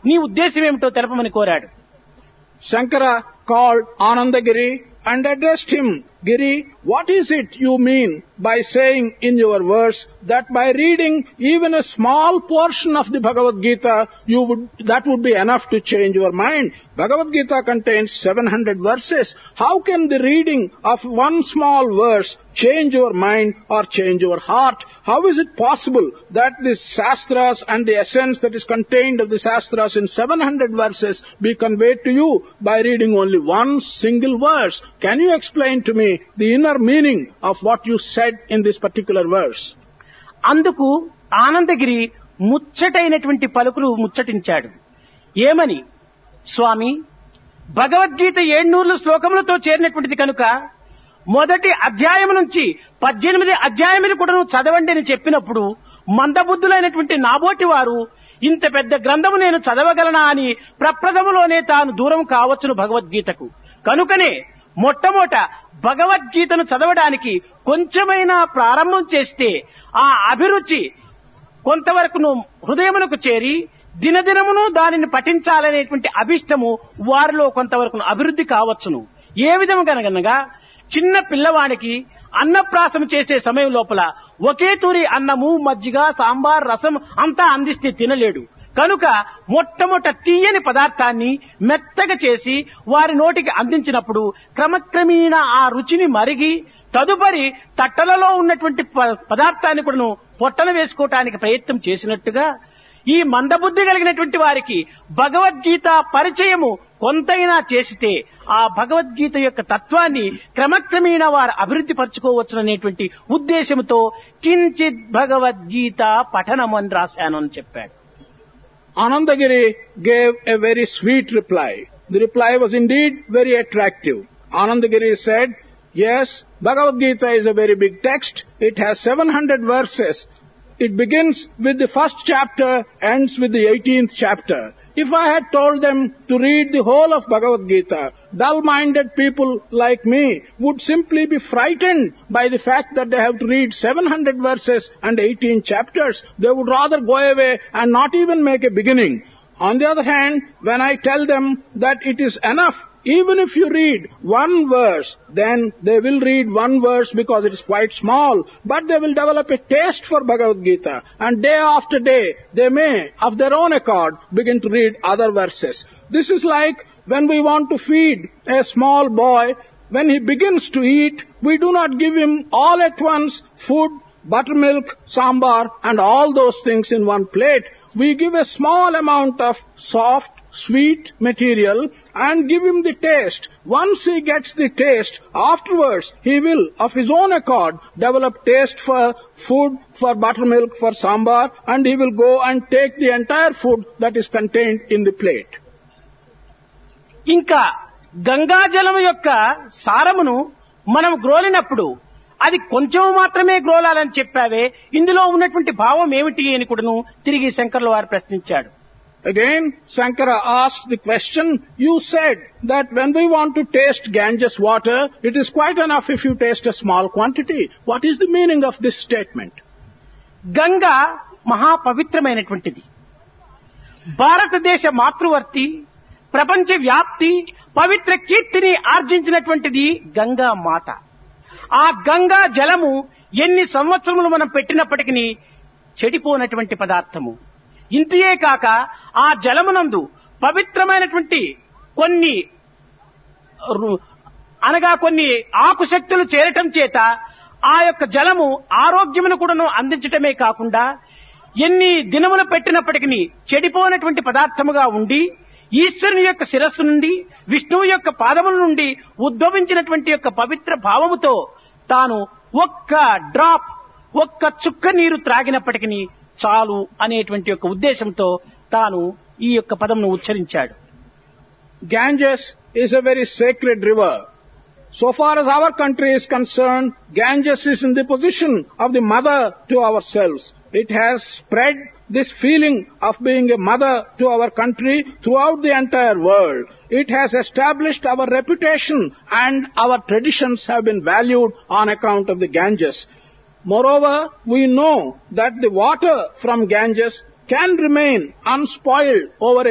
నీ ఉద్దేశం ఏమిటో తెలపమని కోరాడు. Shankara called Anandagiri and addressed him, Giri, what is it you mean by saying in your verse that by reading even a small portion of the Bhagavad Gita, that would be enough to change your mind? Bhagavad Gita contains 700 verses. How can the reading of one small verse change your mind or change your heart? How is it possible that the Shastras and the essence that is contained of the Shastras in 700 verses be conveyed to you by reading only one single verse? Can you explain to me the inner meaning of what you said in this particular verse? అందుకు ఆనందగిరి ముచ్చటైనటువంటి పలుకులు ముచ్చటించాడు. ఏమని? స్వామి, భగవద్గీత 700 శ్లోకములతో చేరినటువంటిది కనుక మొదటి అధ్యాయం నుంచి 18 అధ్యాయములు కూడా చదవండి అని చెప్పినప్పుడు మందబుద్ధులైనటువంటి నాబోటి వారు ఇంత పెద్ద గ్రంథము నేను చదవగలనా అని ప్రప్రథములోనే తాను దూరం కావచ్చును భగవద్గీతకు. కనుకనే మొట్టమొదట భగవద్గీతను చదవడానికి కొంచెమైనా ప్రారంభం చేస్తే ఆ అభిరుచి కొంతవరకును హృదయమునకు చేరి దినదినమును దానిని పఠించాలనేటువంటి అభిష్టము వారిలో కొంతవరకు అభివృద్ధి కావచ్చును. ఏ విధముగా చిన్న పిల్లవానికి అన్నప్రాసం చేసే సమయం లోపల ఒకే తూరి అన్నము, మజ్జిగ, సాంబార్, రసం అంతా అందిస్తే తినలేడు. కనుక మొట్టమొదట తీయని పదార్థాన్ని మెత్తగా చేసి వారి నోటికి అందించినప్పుడు క్రమక్రమేణా ఆ రుచిని మరిగి తదుపరి తట్టలలో ఉన్నటువంటి పదార్థాన్ని కూడా పొట్టన వేసుకోవటానికి ప్రయత్నం చేసినట్టుగా ఈ మందబుద్ధి కలిగినటువంటి వారికి భగవద్గీత పరిచయము కొంతైనా చేసితే ఆ భగవద్గీత యొక్క తత్వాన్ని క్రమక్రమేణా వారు అభివృద్ధి పరచుకోవచ్చుననేటువంటి ఉద్దేశంతో కించిత్ భగవద్గీత పఠనమని రాశాను అని చెప్పాడు. Anandagiri gave a very sweet reply. The reply was indeed very attractive. Anandagiri said, yes, Bhagavad Gita is a very big text. It has 700 verses. It begins with the first chapter, ends with the 18th chapter. If I had told them to read the whole of Bhagavad Gita, dull-minded people like me would simply be frightened by the fact that they have to read 700 verses and 18 chapters. They would rather go away and not even make a beginning. On the other hand, when I tell them that it is enough, even if you read one verse, then they will read one verse because it is quite small, but they will develop a taste for Bhagavad Gita, and day after day, they may, of their own accord, begin to read other verses. This is like when we want to feed a small boy. When he begins to eat, we do not give him all at once food, buttermilk, sambar, and all those things in one plate. We give a small amount of soft, sweet material and give him the taste. Once he gets the taste, afterwards he will, of his own accord, develop taste for food, for buttermilk, for sambar, and he will go and take the entire food that is contained in the plate. ఇంకా గంగాజలం యొక్క సారమును మనం గ్రోలినప్పుడు అది కొంచెం మాత్రమే గ్రోలాలని చెప్పావే, ఇందులో ఉన్నటువంటి భావం ఏమిటి అని కూడాను తిరిగి శంకర్ల వారు ప్రశ్నించాడు. Again, Shankara asked the question, you said that when we want to taste Ganges water, it is quite enough if you taste a small quantity. What is the meaning of this statement? Ganga మహాపవిత్రమైనటువంటిది. భారతదేశ మాతృవర్తి, ప్రపంచ వ్యాప్తి, పవిత్ర కీర్తిని ఆర్జించినటువంటిది గంగా మాత. ఆ గంగా జలము ఎన్ని సంవత్సరములు మనం పెట్టినప్పటికీ చెడిపోనటువంటి పదార్థము. ఇంతే కాక ఆ జలమునందు పవిత్రమైనటువంటి కొన్ని ఆకుశక్తులు చేరటం చేత ఆ యొక్క జలము ఆరోగ్యమును కూడాను అందించటమే కాకుండా ఎన్ని దినములు పెట్టినప్పటికీ చెడిపోనటువంటి పదార్థముగా ఉండి ఈశ్వరుని యొక్క శిరస్సు నుండి విష్ణువు యొక్క పాదముల నుండి ఉద్భవించినటువంటి యొక్క పవిత్ర భావముతో తాను ఒక్క చుక్క నీరు త్రాగినప్పటికీ చాలు అనేటువంటి యొక్క ఉద్దేశంతో తాను ఈ యొక్క పదమును ఉచ్చరించాడు. Ganges is a very sacred river. So far as our country is concerned, Ganges is in the position of the mother to ourselves. It has spread this feeling of being a mother to our country throughout the entire world. It has established our reputation and our traditions have been valued on account of the Ganges. Moreover, we know that the water from Ganges can remain unspoiled over